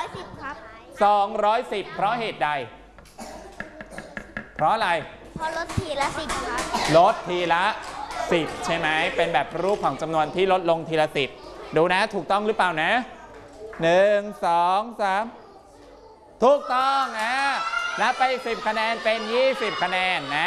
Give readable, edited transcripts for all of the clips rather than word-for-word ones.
210ครับ 210เพราะเหตุใดเพราะอะไรเพราะลดทีละ10ครับลดทีละ10ใช่ไหมเป็นแบบรูปของจำนวนที่ลดลงทีละ10ดูนะถูกต้องหรือเปล่านะ1 2 3ถูกต้องนับไป10คะแนนเป็น20คะแนนนะ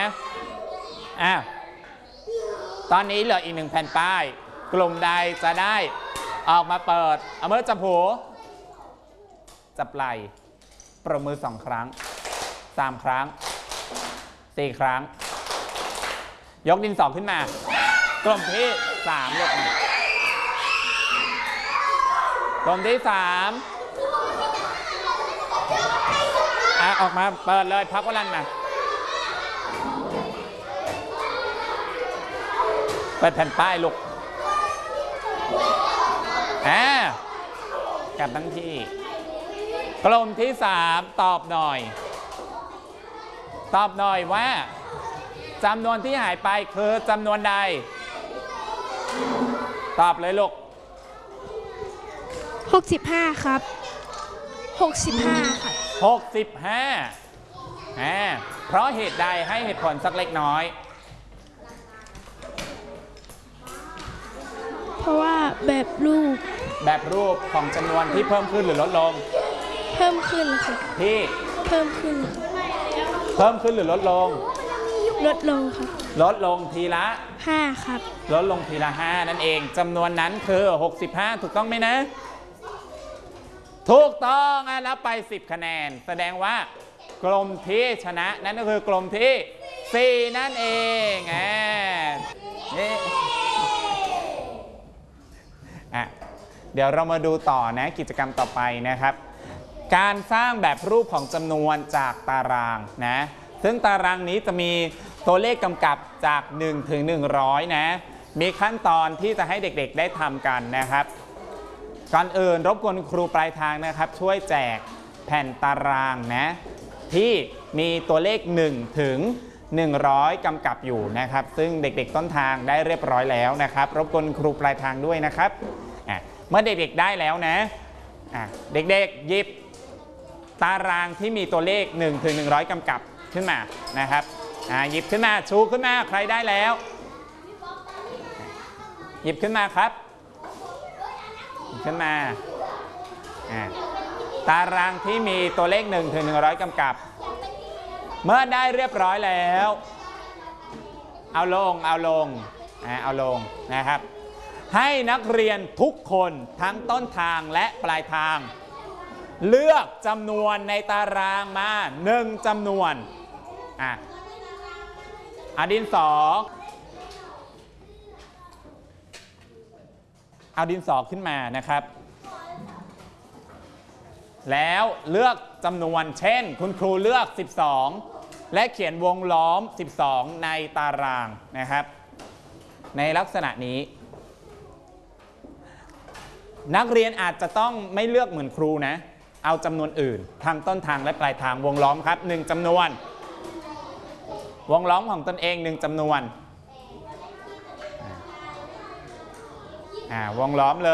ตอนนี้เหลืออีก1แผ่นป้ายกลุ่มใดจะได้ออกมาเปิดเอามือจับหูจับไหล่ปรบมือ2ครั้ง3ครั้ง4ครั้งยกดินสอขึ้นมากลุ่มที่3ยกมากลุ่มที่3ออกมาเปิดเลยพักวลันมาเปิดแผ่นป้ายลูกกลับตั้งที่กลุ่มที่3ตอบหน่อยว่าจำนวนที่หายไปคือจำนวนใดตอบเลยลูก 65ครับ65ครับ 65เพราะเหตุใดให้เหตุผลสักเล็กน้อยเพราะว่าแบบรูปของจำนวนที่เพิ่มขึ้นหรือลดลงเพิ่มขึ้นค่ะที่เพิ่มขึ้นหรือลดลงค่ะลดลงทีละ 5ครับลดลงทีละ5นั่นเองจำนวนนั้นคือ65ถูกต้องไหมนะถูกต้องรับไป10คะแนนแสดงว่ากลุ่มที่ชนะนั่นก็คือกลุ่มที่4นั่นเองเดี๋ยวเรามาดูต่อนะกิจกรรมต่อไปนะครับการสร้างแบบรูปของจำนวนจากตารางนะซึ่งตารางนี้จะมีตัวเลขกำกับจาก1ถึง100นะมีขั้นตอนที่จะให้เด็กๆได้ทำกันนะครับก่อนอื่นรบกวนครูปลายทางนะครับช่วยแจกแผ่นตารางนะที่มีตัวเลข1ถึง100กำกับอยู่นะครับซึ่งเด็กๆต้นทางได้เรียบร้อยแล้วนะครับรบกวนครูปลายทางด้วยนะครับเมื่อเด็กๆได้แล้วนะเด็กๆหยิบตารางที่มีตัวเลข1ถึง100กำกับขึ้นมานะครับหยิบขึ้นมาชูขึ้นมาใครได้แล้วหยิบขึ้นมาครับหยิบขึ้นมาตารางที่มีตัวเลข1ถึง100กำกับเมื่อได้เรียบร้อยแล้วเอาลงนะครับให้นักเรียนทุกคนทั้งต้นทางและปลายทางเลือกจำนวนในตารางมา1จำนวนดินสอเอาดินสอขึ้นมานะครับแล้วเลือกจำนวนเช่นคุณครูเลือก12และเขียนวงล้อม12ในตารางนะครับในลักษณะนี้นักเรียนอาจจะต้องไม่เลือกเหมือนครูนะเอาจำนวนอื่นทางต้นทางและปลายทางวงล้อมครับ1จำนวนวงล้อมของตนเอง1จำนวนวงล้อมเล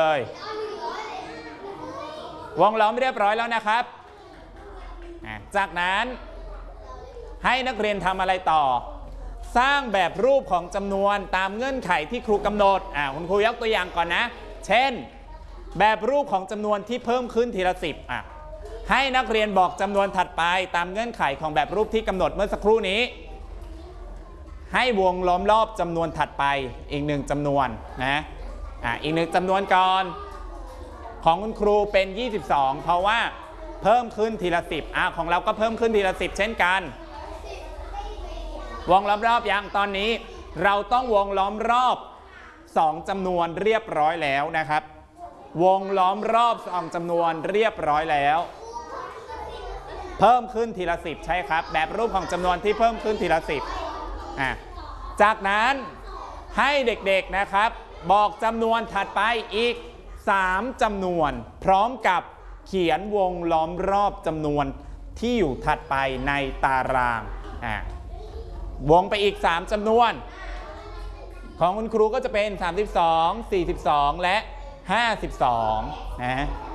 ยวงล้อมเรียบร้อยแล้วนะครับจากนั้นให้นักเรียนทำอะไรต่อสร้างแบบรูปของจำนวนตามเงื่อนไขที่ครูกำหนดคุณครูยกตัวอย่างก่อนนะเช่นแบบรูปของจำนวนที่เพิ่มขึ้นทีละ10ให้นักเรียนบอกจำนวนถัดไปตามเงื่อนไขของแบบรูปที่กำหนดเมื่อสักครู่นี้ให้วงล้อมรอบจำนวนถัดไปอีก1จำนวนนะอีก1จำนวนก่อนของคุณครูเป็น22เพราะว่าเพิ่มขึ้นทีละ10ของเราก็เพิ่มขึ้นทีละ10เช่นกันวงล้อมรอบยังตอนนี้เราต้องวงล้อมรอบ2จำนวนเรียบร้อยแล้วนะครับวงล้อมรอบ2จำนวนเรียบร้อยแล้วเพิ่มขึ้นทีละ10ใช่ครับแบบรูปของจำนวนที่เพิ่มขึ้นทีละ10จากนั้นให้เด็กๆนะครับบอกจำนวนถัดไปอีก3จำนวนพร้อมกับเขียนวงล้อมรอบจำนวนที่อยู่ถัดไปในตารางวงไปอีก3จำนวนของคุณครูก็จะเป็น32 42และ52นะ